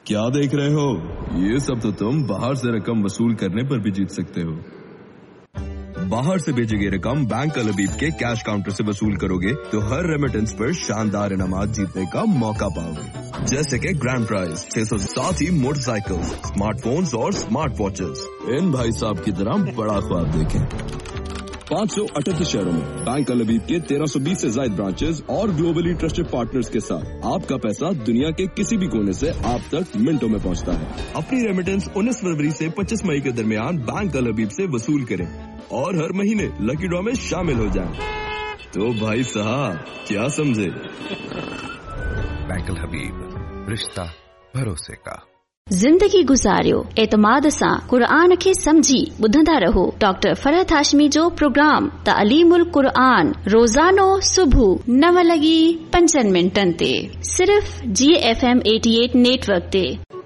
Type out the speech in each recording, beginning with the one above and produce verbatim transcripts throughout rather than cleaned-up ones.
क्या देख रहे हो? ये सब तो तुम बाहर से रकम वसूल करने पर भी जीत सकते हो। बाहर से भेजी गई रकम बैंक अल हबीब के कैश काउंटर से वसूल करोगे तो हर रेमिटेंस पर शानदार इनामात जीतने का मौका पाओगे, जैसे कि ग्रैंड प्राइज छह सौ, साथ ही मोटरसाइकिल, स्मार्टफोन्स और स्मार्ट वॉचेस। इन भाई साहब की तरह बड़ा ख्वाब देखें। पाँच सौ अठहत्तर शहरों में बैंक अल हबीब के तेरह सौ बीस से ज्यादा ब्रांचेस और ग्लोबली ट्रस्टेड पार्टनर्स के साथ आपका पैसा दुनिया के किसी भी कोने से आप तक मिनटों में पहुंचता है। अपनी रेमिटेंस उन्नीस फरवरी से पच्चीस मई के दरमियान बैंक अल हबीब से वसूल करें और हर महीने लकी ड्रॉ में शामिल हो जाएं। तो भाई साहब क्या समझे? बैंक अल हबीब, रिश्ता भरोसे का। जिंदगी गुजारियो एतमाद सां क़ुरान खे समझी ॿुधंदा रहो डॉक्टर फरहत हाशमी जो प्रोग्राम तालीमुल क़ुरान रोज़ानो सुबह नव लगी पंजनि मिंटनि ते सिर्फ जी एफ एम अठासी नेटवर्क ते।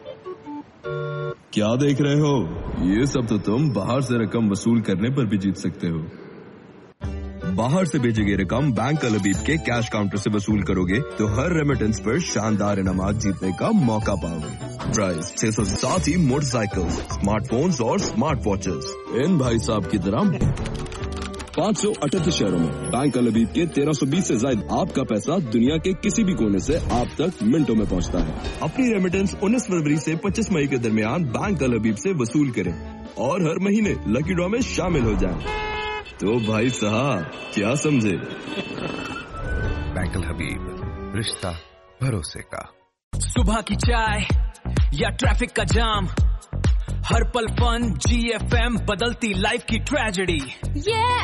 क्या देख रहे हो? ये सब तो तुम बाहर से रकम वसूल करने पर भी जीत सकते हो। बाहर से भेजी गई रकम बैंक अल हबीब के कैश काउंटर से वसूल करोगे तो हर रेमिटेंस पर शानदार इनामात जीतने का मौका पाओगे। प्राइस छह सौ, साथ ही मोटरसाइकिल, स्मार्टफोन्स और स्मार्ट वॉचेस। इन भाई साहब की तरह पाँच सौ अठहत्तर शहरों में बैंक अल हबीब के तेरह सौ बीस से ज्यादा आपका पैसा दुनिया के किसी भी कोने से आप तक मिनटों में पहुंचता है। अपनी रेमिटेंस उन्नीस फरवरी से पच्चीस मई के दरमियान बैंक अल हबीब से वसूल करें और हर महीने लकी ड्रॉ में शामिल हो जाएं। तो भाई साहब क्या समझे? बैंक अल हबीब, रिश्ता भरोसे का। सुबह की चाय या ट्रैफिक का जाम, हर पल फन, जी एफ एम बदलती लाइफ की ट्रेजेडी। ये